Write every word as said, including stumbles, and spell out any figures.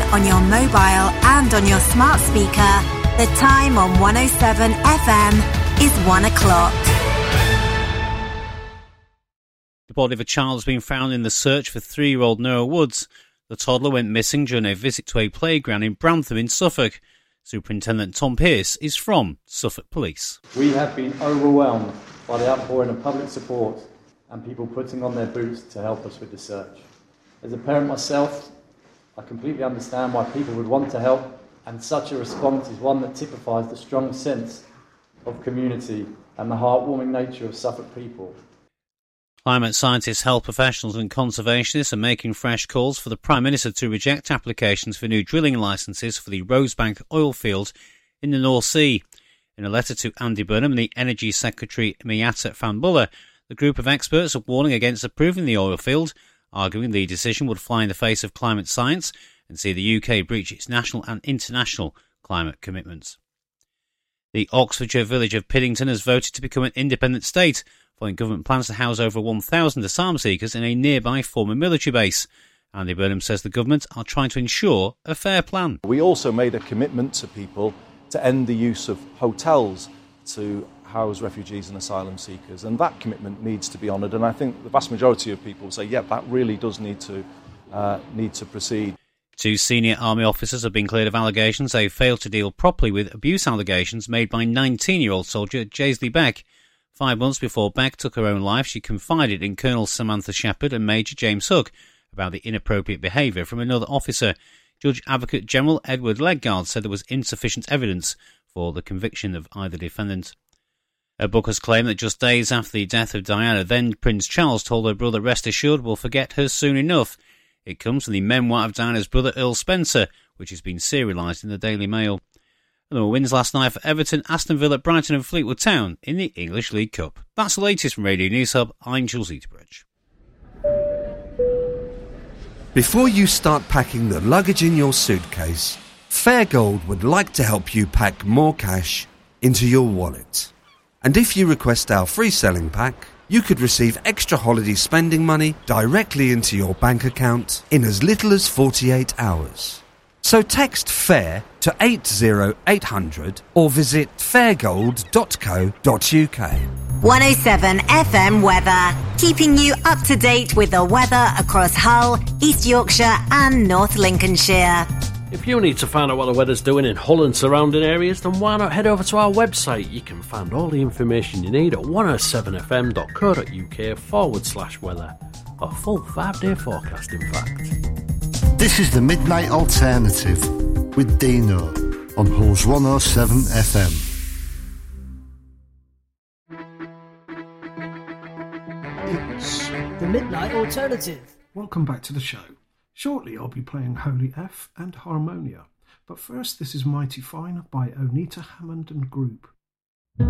on your mobile and on your smart speaker. The time on one oh seven F M is one o'clock. The body of a child has been found in the search for three-year-old Noah Woods. The toddler went missing during a visit to a playground in Brantham in Suffolk. Superintendent Tom Pearce is from Suffolk Police. We have been overwhelmed by the outpouring of public support and people putting on their boots to help us with the search. As a parent myself, I completely understand why people would want to help, and such a response is one that typifies the strong sense of community and the heartwarming nature of Suffolk people. Climate scientists, health professionals and conservationists are making fresh calls for the Prime Minister to reject applications for new drilling licences for the Rosebank oil field in the North Sea. In a letter to Andy Burnham and the Energy Secretary Miatta Fahnbulleh, the group of experts are warning against approving the oil field, arguing the decision would fly in the face of climate science and see the U K breach its national and international climate commitments. The Oxfordshire village of Piddington has voted to become an independent state, following government plans to house over one thousand asylum seekers in a nearby former military base. Andy Burnham says the government are trying to ensure a fair plan. We also made a commitment to people to end the use of hotels to house refugees and asylum seekers, and that commitment needs to be honoured, and I think the vast majority of people say, yeah, that really does need to uh, need to proceed. Two senior army officers have been cleared of allegations they failed to deal properly with abuse allegations made by nineteen-year-old soldier Jaisley Beck. Five months before Beck took her own life, she confided in Colonel Samantha Shepherd and Major James Hook about the inappropriate behaviour from another officer. Judge Advocate General Edward Legard said there was insufficient evidence for the conviction of either defendant. Her book has claimed that just days after the death of Diana, then Prince Charles told her brother, rest assured we'll forget her soon enough. It comes from the memoir of Diana's brother Earl Spencer, which has been serialised in the Daily Mail. And there were wins last night for Everton, Aston Villa, Brighton and Fleetwood Town in the English League Cup. That's the latest from Radio News Hub. I'm Jules Eaterbridge. Before you start packing the luggage in your suitcase, Fairgold would like to help you pack more cash into your wallet. And if you request our free selling pack, you could receive extra holiday spending money directly into your bank account in as little as forty-eight hours. So text FAIR to eight oh eight hundred or visit fairgold dot co dot uk. one oh seven F M weather, keeping you up to date with the weather across Hull, East Yorkshire and North Lincolnshire. If you need to find out what the weather's doing in Hull and surrounding areas, then why not head over to our website? You can find all the information you need at one oh seven f m dot co dot uk forward slash weather. A full five-day forecast, in fact. This is the Midnight Alternative with Dino on Hull's one oh seven F M. It's the Midnight Alternative. Welcome back to the show. Shortly I'll be playing Holy F and Harmonia. But first, this is Mighty Fine by Onita Hammond and Group.